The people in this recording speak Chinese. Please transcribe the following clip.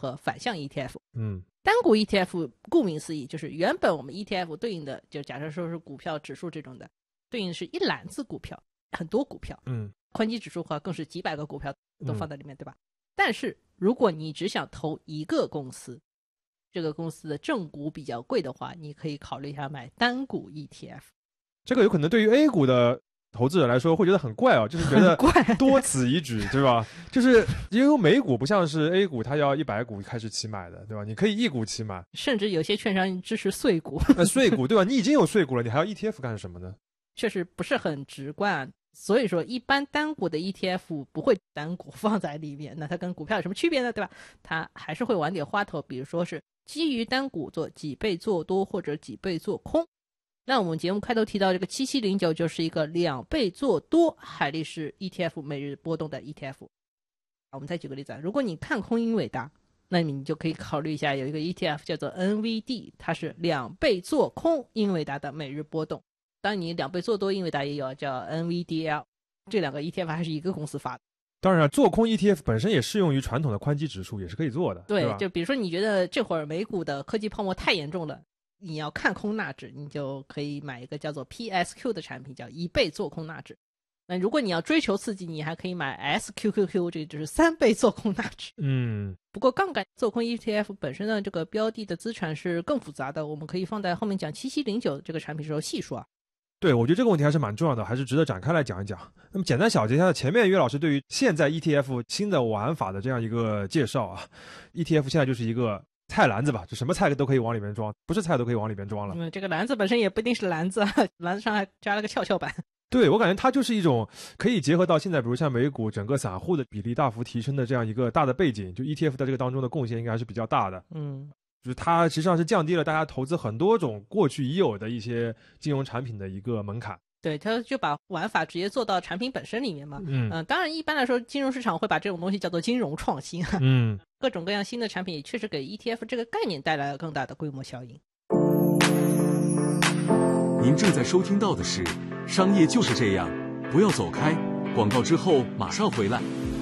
和反向 ETF。 单股 ETF 顾名思义就是原本我们 ETF 对应的，就假设说是股票指数这种的，对应是一篮子股票，很多股票。宽基指数的话更是几百个股票都放在里面，对吧？但是如果你只想投一个公司，这个公司的正股比较贵的话，你可以考虑一下买单股 ETF。 这个有可能对于 A 股的投资者来说会觉得很怪哦，就是觉得多此一举，对吧？就是因为美股不像是 A 股，它要100股开始起买的，对吧？你可以1股起买， 甚至有些券商支持碎股。 碎股，对吧？你已经有碎股了，你还要 ETF 干什么呢？ 确实不是很直观。所以说一般单股的 ETF 不会单股放在里面，那它跟股票有什么区别呢？对吧？它还是会玩点花头，比如说是基于单股做几倍做多或者几倍做空。那我们节目开头提到这个7709就是一个2倍做多海力士 ETF 每日波动的 ETF。 我们再举个例子，如果你看空英伟达，那你就可以考虑一下有一个 ETF 叫做 NVD， 它是2倍做空英伟达的每日波动。当然你2倍做多英伟达也有叫 NVDL， 这两个 ETF 还是一个公司发的。 当然做空 ETF 本身也适用于传统的宽基指数，也是可以做的。 对， 就比如说你觉得这会儿美股的科技泡沫太严重了，你要看空纳指，你就可以买一个叫做 PSQ 的产品，叫1倍做空纳指。那如果你要追求刺激，你还可以买 SQQQ， 这就是3倍做空纳指。不过杠杆做空 ETF 本身的这个标的的资产是更复杂的，我们可以放在后面讲7709这个产品的时候细说啊。 对，我觉得这个问题还是蛮重要的，还是值得展开来讲一讲。那么简单小结一下前面岳老师对于现在 ETF 新的玩法的这样一个介绍啊。ETF 现在就是一个菜篮子吧，就什么菜都可以往里面装，不是菜都可以往里面装了。 这个篮子本身也不一定是篮子，篮子上还加了个跷跷板。 对，我感觉它就是一种可以结合到现在比如像美股整个散户的比例大幅提升的这样一个大的背景，就 ETF 在这个当中的贡献应该还是比较大的。就是它实际上是降低了大家投资很多种过去已有的一些金融产品的一个门槛。 对，它就把玩法直接做到产品本身里面嘛。当然一般来说金融市场会把这种东西叫做金融创新。各种各样新的产品也确实给 ETF 这个概念带来了更大的规模效应。 您正在收听到的是商业就是这样，不要走开，广告之后马上回来。